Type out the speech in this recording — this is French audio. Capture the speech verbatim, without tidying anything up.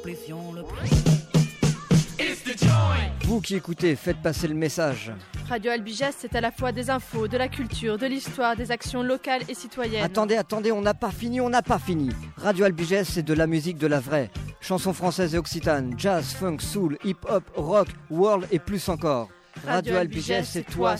amplifions le Vous qui écoutez, faites passer le message. Radio Albiges, c'est à la fois des infos, de la culture, de l'histoire, des actions locales et citoyennes. Attendez, attendez, on n'a pas fini, on n'a pas fini. Radio Albiges, c'est de la musique de la vraie. Chansons françaises et occitanes, jazz, funk, soul, hip-hop, rock, world et plus encore. Radio Albiges, c'est toi,